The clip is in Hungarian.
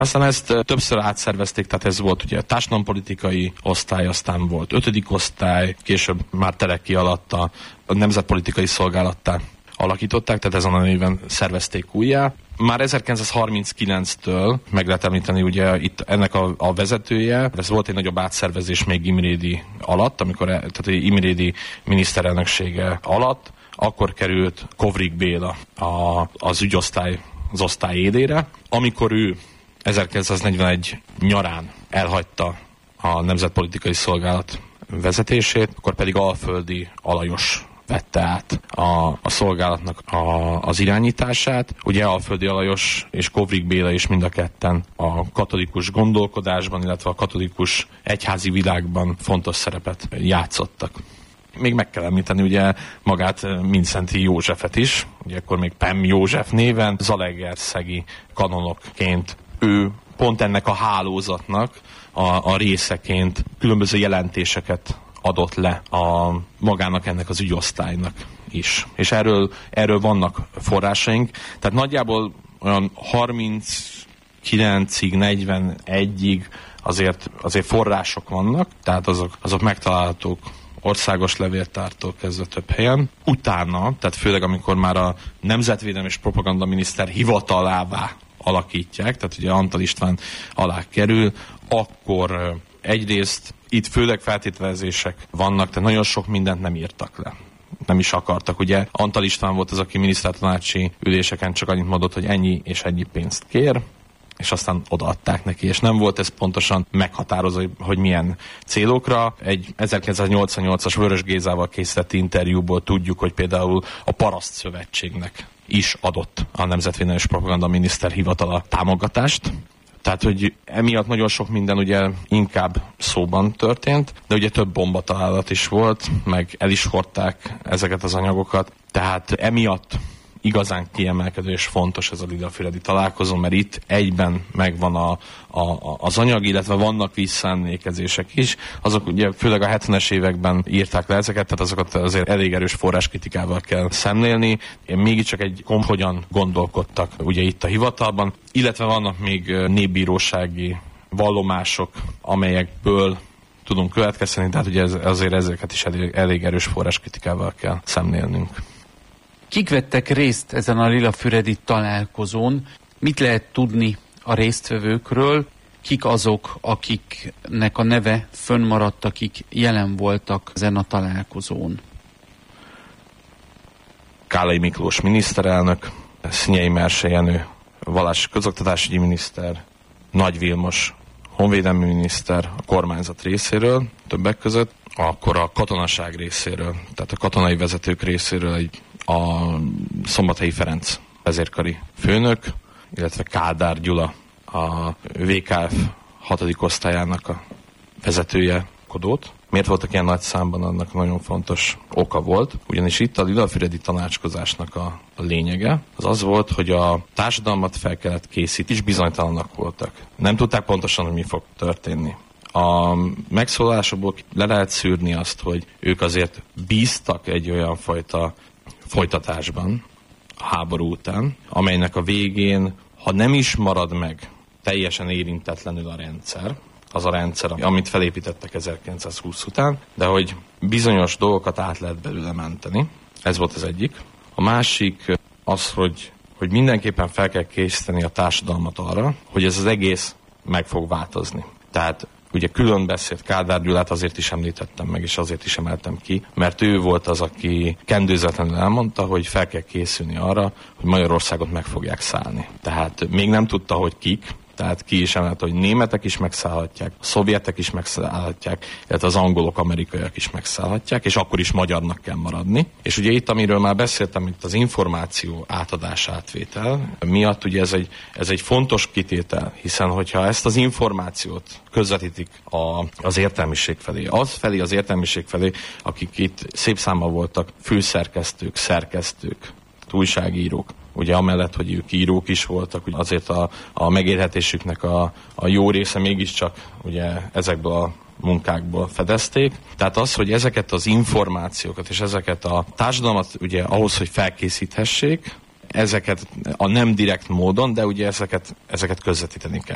Aztán ezt többször átszervezték, tehát ez volt ugye társadalompolitikai osztály, aztán volt 5. osztály, később már Teleki alatt a nemzetpolitikai szolgálattá alakították, tehát ezen a néven szervezték újjá. Már 1939-től meg lehet említeni, ugye itt ennek a vezetője, ez volt egy nagyobb átszervezés még Imrédi alatt, tehát Imrédi miniszterelnöksége alatt, akkor került Kovrik Béla az ügyosztály, az osztály élére, amikor ő 1941 nyarán elhagyta a nemzetpolitikai szolgálat vezetését, akkor pedig Alföldi Alajos vette át a szolgálatnak az irányítását. Ugye Alföldi Alajos és Kovrik Béla is mind a ketten a katolikus gondolkodásban, illetve a katolikus egyházi világban fontos szerepet játszottak. Még meg kell említeni ugye magát Mindszenty Józsefet is, ugye akkor még Pem József néven, zalaegerszegi kanonokként ő pont ennek a hálózatnak a részeként különböző jelentéseket adott le magának ennek az ügyosztálynak is. És erről vannak forrásaink. Tehát nagyjából olyan 39-ig, 41-ig azért források vannak, tehát azok megtalálhatók országos levéltártól kezdve több helyen. Utána, tehát főleg amikor már a Nemzetvédelmi és Propagandaminiszter hivatalává alakítják, tehát ugye Antall István alá kerül, akkor egyrészt itt főleg feltételezések vannak, tehát nagyon sok mindent nem írtak le. Nem is akartak, ugye. Antall István volt az, aki minisztertanácsi üléseken csak annyit mondott, hogy ennyi és ennyi pénzt kér, és aztán odaadták neki, és nem volt ez pontosan meghatározó, hogy milyen célokra. Egy 1988-as Vörös Gézával készített interjúból tudjuk, hogy például a Paraszt Szövetségnek is adott a Nemzetvédelmi és Propagandaminiszter hivatala támogatást. Tehát, hogy emiatt nagyon sok minden ugye inkább szóban történt, de ugye több bombatalálat is volt, meg el is hordták ezeket az anyagokat. Tehát emiatt igazán kiemelkedő és fontos ez a Lilafüredi találkozó, mert itt egyben megvan az anyag, illetve vannak visszaemlékezések is. Azok ugye főleg a 70-es években írták le ezeket, tehát azokat azért elég erős forráskritikával kell szemlélni. Mégiscsak hogyan gondolkodtak ugye itt a hivatalban, illetve vannak még népbírósági vallomások, amelyekből tudunk következteni, tehát ugye azért ezeket is elég erős forráskritikával kell szemlélnünk. Kik vettek részt ezen a Lilafüredi találkozón? Mit lehet tudni a résztvevőkről? Kik azok, akiknek a neve fönnmaradt, akik jelen voltak ezen a találkozón? Kállai Miklós miniszterelnök, Szinyei Merse Jenő vallási közoktatásügyi miniszter, Nagy Vilmos honvédelmi miniszter a kormányzat részéről többek között, akkor a katonaság részéről, tehát a katonai vezetők részéről a Szombathelyi Ferenc vezérkari főnök, illetve Kádár Gyula, a VKF 6. osztályának a vezetője, Kodót. Miért voltak ilyen nagy számban, annak nagyon fontos oka volt, ugyanis itt a Lilafüredi tanácskozásnak a lényege az volt, hogy a társadalmat fel kellett készíteni, és bizonytalanok voltak. Nem tudták pontosan, hogy mi fog történni. A megszólalásokból le lehet szűrni azt, hogy ők azért bíztak egy olyan fajta folytatásban a háború után, amelynek a végén, ha nem is marad meg teljesen érintetlenül a rendszer, az a rendszer, amit felépítettek 1920 után, de hogy bizonyos dolgokat át lehet belőle menteni. Ez volt az egyik. A másik az, hogy mindenképpen fel kell készíteni a társadalmat arra, hogy ez az egész meg fog változni. Tehát ugye külön beszélt Kádár Gyulát azért is említettem meg, és azért is emeltem ki, mert ő volt az, aki kendőzetlenül elmondta, hogy fel kell készülni arra, hogy Magyarországot meg fogják szállni. Tehát még nem tudta, hogy kik, tehát ki is emelte, hogy németek is megszállhatják, a szovjetek is megszállhatják, illetve az angolok, amerikaiak is megszállhatják, és akkor is magyarnak kell maradni. És ugye itt, amiről már beszéltem, itt az információ átadás átvétel miatt ugye ez egy fontos kitétel, hiszen hogyha ezt az információt közvetítik az értelmiség felé, az értelmiség felé, akik itt szép számmal voltak főszerkesztők, szerkesztők, újságírók, ugye amellett, hogy ők írók is voltak, ugye azért a megélhetésüknek a jó része mégiscsak ugye ezekből a munkákból fedezték. Tehát az, hogy ezeket az információkat és ezeket a társadalmat ugye ahhoz, hogy felkészíthessék, ezeket a nem direkt módon, de ugye ezeket közvetíteni kell.